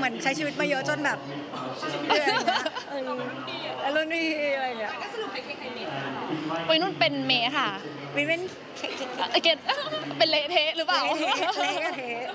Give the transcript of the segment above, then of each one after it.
มือนใช้ชีวิตมาเยอะจนแบบเรื่อยแล้วรุ่นพี่อะไรเงี้ยก็สรุปใครเมย์ปุยนุ่นเป็นเมย์ค่ะวินเป็นเกตเป็นเละเทะหรือเปล่าเละเทะ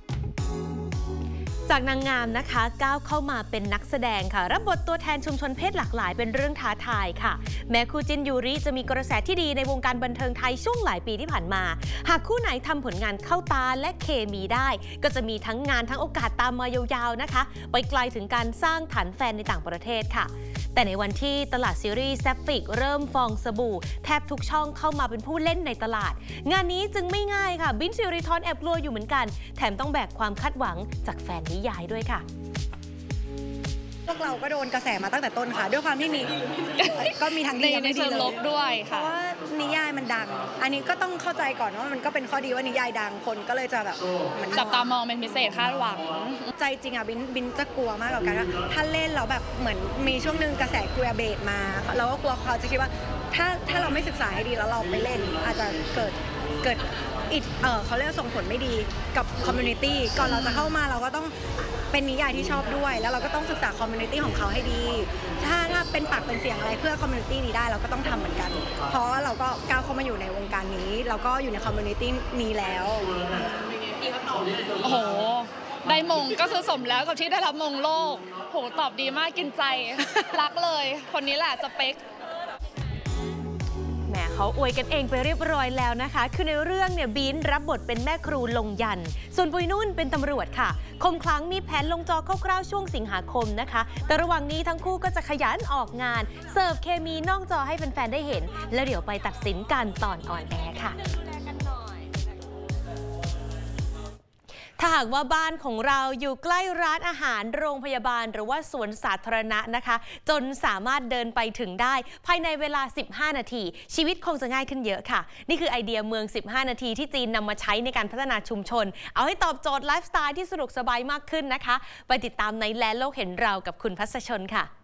จากนางงามนะคะก้าวเข้ามาเป็นนักแสดงค่ะรับบทตัวแทนชุมชนเพศหลากหลายเป็นเรื่องท้าทายค่ะแม้คู่จิ้นยูริจะมีกระแสที่ดีในวงการบันเทิงไทยช่วงหลายปีที่ผ่านมาหากคู่ไหนทำผลงานเข้าตาและเคมีได้ก็จะมีทั้งงานทั้งโอกาสตามมายาวๆนะคะไปไกลถึงการสร้างฐานแฟนในต่างประเทศค่ะแต่ในวันที่ตลาดซีรีส์แซฟฟิกเริ่มฟองสบู่แทบทุกช่องเข้ามาเป็นผู้เล่นในตลาดงานนี้จึงไม่ง่ายค่ะบิ้นซิริธรแอบกลัวอยู่เหมือนกันแถมต้องแบกความคาดหวังจากแฟนนิยายด้วยค่ะพวกเราก็โดนกระแสมาตั้งแต่ต้นค่ะด้วยความที่มีก็มีทั้งดีและไม่ดีเลยด้วยค่ะเพราะว่านิยายมันดังอันนี้ก็ต้องเข้าใจก่อนว่ามันก็เป็นข้อดีว่านิยายดังคนก็เลยจะแบบจับตามองเป็นพิเศษคาดหวังใจจริงอ่ะบินจะกลัวมากกับการว่าถ้าเล่นแล้วแบบเหมือนมีช่วงนึงกระแสคุยเบตมาเราก็กลัวเขาจะคิดว่าถ้าเราไม่ศึกษาให้ดีแล้วเราไปเล่นอาจจะเกิดเขาเรียกส่งผลไม่ดีกับคอมมูนิตี้ก่อนเราจะเข้ามาเราก็ต้องเป็นนิยายที่ชอบด้วยแล้วเราก็ต้องศึกษาคอมมูนิตี้ของเขาให้ดีถ้าเป็นปากเป็นเสียงอะไรเพื่อคอมมูนิตี้นี้ได้เราก็ต้องทำเหมือนกันเพราะเราก็ก้าวเข้ามาอยู่ในวงการนี้เราก็อยู่ในคอมมูนิตี้นี้แล้วโอ้โหได้มงก็คือสมแล้วกับที่ได้รับมงโลกโหตอบดีมากกินใจรักเลยคนนี้แหละสเปคแหมเขาอวยกันเองไปเรียบร้อยแล้วนะคะคือในเรื่องเนี่ยบีนรับบทเป็นแม่ครูลงยันส่วนปุยนุ่นเป็นตำรวจค่ะคมครั้งมีแผนลงจอคร่าวๆช่วงสิงหาคมนะคะแต่ระหว่างนี้ทั้งคู่ก็จะขยันออกงานเสิร์ฟเคมีนอกจอให้แฟนๆได้เห็นแล้วเดี๋ยวไปตัดสินกันตอนออนแอร์ค่ะถ้าหากว่าบ้านของเราอยู่ใกล้ร้านอาหารโรงพยาบาลหรือว่าสวนสาธารณะนะคะจนสามารถเดินไปถึงได้ภายในเวลา15นาทีชีวิตคงจะง่ายขึ้นเยอะค่ะนี่คือไอเดียเมือง15นาทีที่จีนนำมาใช้ในการพัฒนาชุมชนเอาให้ตอบโจทย์ไลฟ์สไตล์ที่สะดวกสบายมากขึ้นนะคะไปติดตามในแลนด์โลกเห็นเรากับคุณพัชชนค่ะ